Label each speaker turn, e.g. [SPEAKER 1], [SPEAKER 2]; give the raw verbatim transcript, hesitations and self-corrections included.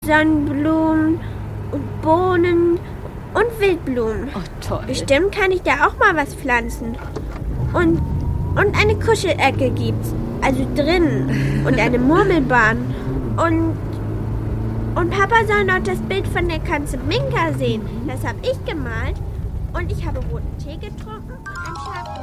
[SPEAKER 1] Sonnenblumen und Bohnen und Wildblumen.
[SPEAKER 2] Oh, toll.
[SPEAKER 1] Bestimmt kann ich da auch mal was pflanzen. Und, und eine Kuschelecke gibt's. Also drinnen. Und eine Murmelbahn. Und, und Papa soll noch das Bild von der Katze Minka sehen. Das habe ich gemalt. Und ich habe roten Tee getrunken und ein Schaf.